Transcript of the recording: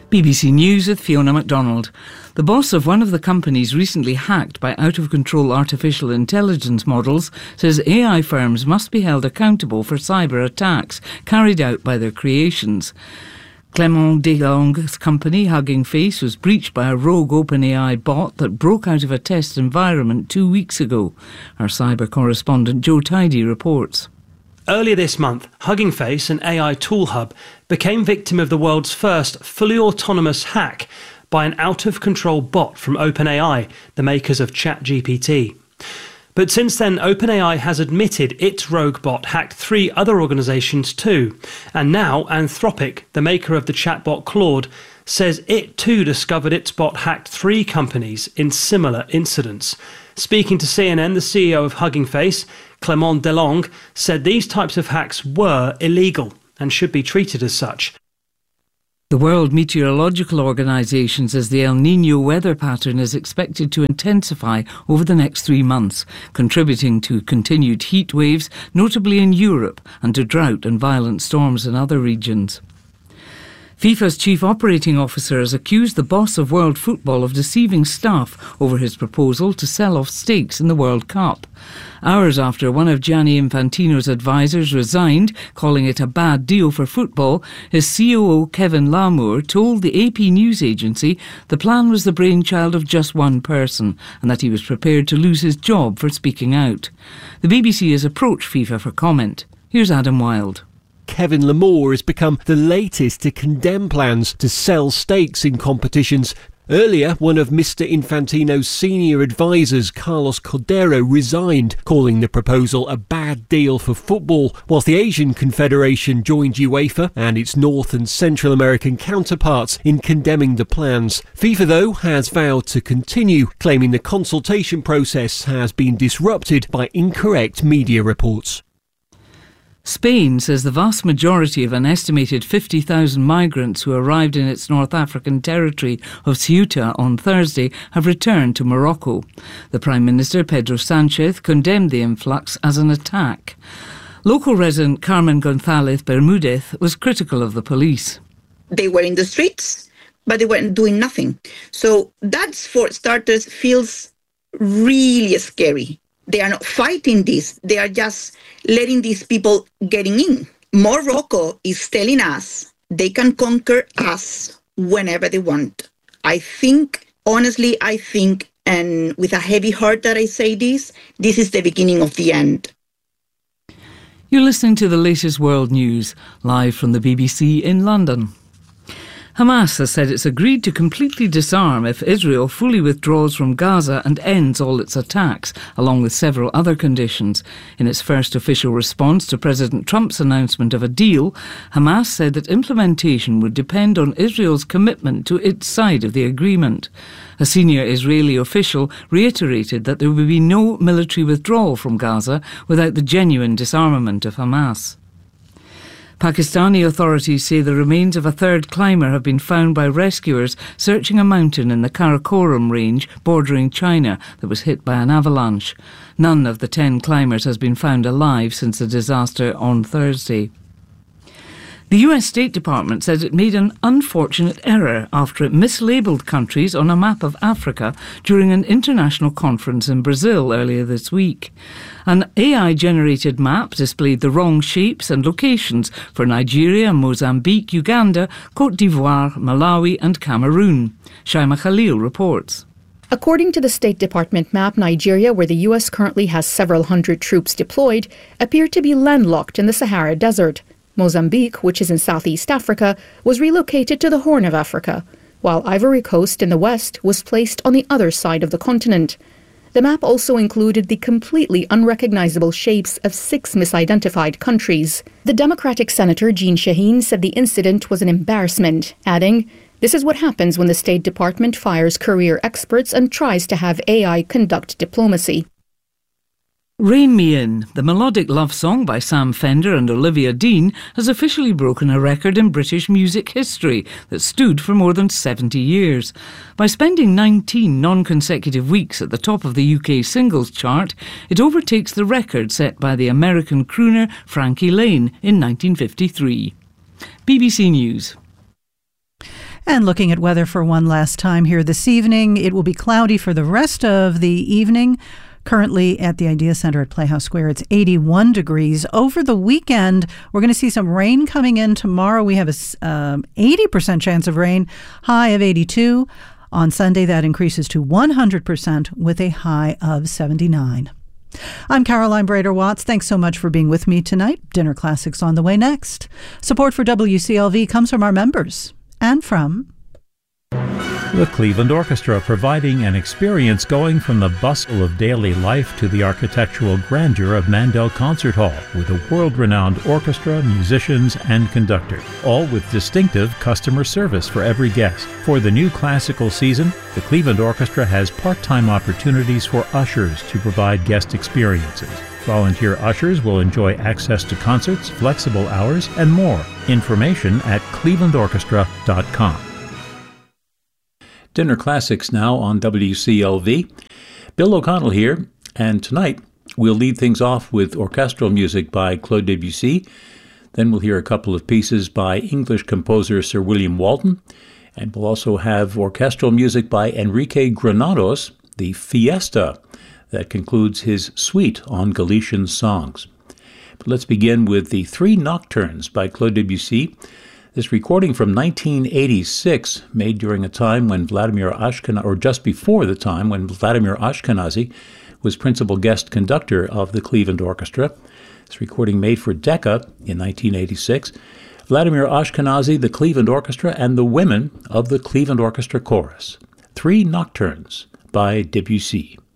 BBC News with Fiona MacDonald. The boss of one of the companies recently hacked by out-of-control artificial intelligence models says AI firms must be held accountable for cyber attacks carried out by their creations. Clement Delong's company, Hugging Face, was breached by a rogue OpenAI bot that broke out of a test environment 2 weeks ago. Our cyber correspondent Joe Tidy reports. Earlier this month, Hugging Face, an AI tool hub, became victim of the world's first fully autonomous hack by an out-of-control bot from OpenAI, the makers of ChatGPT. But since then, OpenAI has admitted its rogue bot hacked 3 other organisations too. And now Anthropic, the maker of the chatbot Claude, says it too discovered its bot hacked 3 companies in similar incidents. Speaking to CNN, the CEO of Hugging Face, Clement Delong, said these types of hacks were illegal and should be treated as such. The World Meteorological Organization says the El Niño weather pattern is expected to intensify over the next 3 months, contributing to continued heat waves, notably in Europe, and to drought and violent storms in other regions. FIFA's chief operating officer has accused the boss of world football of deceiving staff over his proposal to sell off stakes in the World Cup. Hours after one of Gianni Infantino's advisors resigned, calling it a bad deal for football, his COO Kevin Lamour told the AP news agency the plan was the brainchild of just one person and that he was prepared to lose his job for speaking out. The BBC has approached FIFA for comment. Here's Adam Wilde. Kevin Lamour has become the latest to condemn plans to sell stakes in competitions. Earlier, one of Mr. Infantino's senior advisors, Carlos Cordero, resigned, calling the proposal a bad deal for football, whilst the Asian Confederation joined UEFA and its North and Central American counterparts in condemning the plans. FIFA, though, has vowed to continue, claiming the consultation process has been disrupted by incorrect media reports. Spain says the vast majority of an estimated 50,000 migrants who arrived in its North African territory of Ceuta on Thursday have returned to Morocco. The Prime Minister, Pedro Sánchez, condemned the influx as an attack. Local resident Carmen González Bermúdez was critical of the police. They were in the streets, but they weren't doing nothing. So that, for starters, feels really scary. They are not fighting this. They are just letting these people getting in. Morocco is telling us they can conquer us whenever they want. I think, honestly, and with a heavy heart that I say this is the beginning of the end. You're listening to the latest world news, live from the BBC in London. Hamas has said it's agreed to completely disarm if Israel fully withdraws from Gaza and ends all its attacks, along with several other conditions. In its first official response to President Trump's announcement of a deal, Hamas said that implementation would depend on Israel's commitment to its side of the agreement. A senior Israeli official reiterated that there would be no military withdrawal from Gaza without the genuine disarmament of Hamas. Pakistani authorities say the remains of a third climber have been found by rescuers searching a mountain in the Karakoram range bordering China that was hit by an avalanche. None of the 10 climbers has been found alive since the disaster on Thursday. The US State Department says it made an unfortunate error after it mislabelled countries on a map of Africa during an international conference in Brazil earlier this week. An AI-generated map displayed the wrong shapes and locations for Nigeria, Mozambique, Uganda, Côte d'Ivoire, Malawi and Cameroon. Shaima Khalil reports. According to the State Department map, Nigeria, where the US currently has several hundred troops deployed, appeared to be landlocked in the Sahara Desert. Mozambique, which is in Southeast Africa, was relocated to the Horn of Africa, while Ivory Coast in the west was placed on the other side of the continent. The map also included the completely unrecognizable shapes of 6 misidentified countries. The Democratic Senator Jeanne Shaheen said the incident was an embarrassment, adding, "This is what happens when the State Department fires career experts and tries to have AI conduct diplomacy." Rain Me In, the melodic love song by Sam Fender and Olivia Dean, has officially broken a record in British music history that stood for more than 70 years. By spending 19 non-consecutive weeks at the top of the UK singles chart, it overtakes the record set by the American crooner Frankie Lane in 1953. BBC News. And looking at weather for one last time here this evening, it will be cloudy for the rest of the evening. Currently at the Idea Center at Playhouse Square, it's 81 degrees. Over the weekend, we're going to see some rain coming in tomorrow. We have a 80% chance of rain, high of 82. On Sunday, that increases to 100% with a high of 79. I'm Caroline Brader-Watts. Thanks so much for being with me tonight. Dinner Classics on the way next. Support for WCLV comes from our members and from the Cleveland Orchestra, providing an experience going from the bustle of daily life to the architectural grandeur of Mandel Concert Hall, with a world-renowned orchestra, musicians, and conductor, all with distinctive customer service for every guest. For the new classical season, the Cleveland Orchestra has part-time opportunities for ushers to provide guest experiences. Volunteer ushers will enjoy access to concerts, flexible hours, and more. Information at clevelandorchestra.com. Dinner Classics now on WCLV. Bill O'Connell here, and tonight we'll lead things off with orchestral music by Claude Debussy. Then we'll hear a couple of pieces by English composer Sir William Walton, and we'll also have orchestral music by Enrique Granados, the Fiesta, that concludes his suite on Galician songs. But let's begin with the Three Nocturnes by Claude Debussy. This recording from 1986, made during a time when Vladimir Ashkenazy, or just before the time when Vladimir Ashkenazy was principal guest conductor of the Cleveland Orchestra. This recording made for Decca in 1986. Vladimir Ashkenazy, the Cleveland Orchestra, and the women of the Cleveland Orchestra Chorus. Three Nocturnes by Debussy.